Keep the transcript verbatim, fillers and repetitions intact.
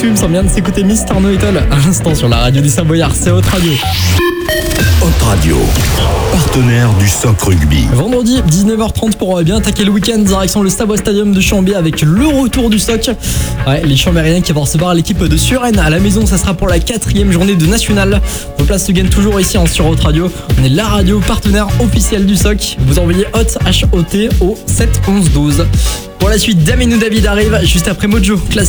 Swims, on vient de s'écouter Mister Know-It-All à l'instant sur la radio du Savoyard, c'est Hot Radio. Hot Radio, partenaire du S O C Rugby. Vendredi, dix-neuf heures trente pour bien attaquer le week-end, direction le Savoie Stadium de Chambé avec le retour du S O C. Ouais, les Chambériens qui vont recevoir l'équipe de Suresnes à la maison, ça sera pour la quatrième journée de National. Vos places se gagnent toujours ici en sur Hot Radio. On est la radio partenaire officielle du S O C. Vous envoyez Hot H O T au sept onze douze. Pour la suite, Damien ou David arrive juste après Mojo. Classique.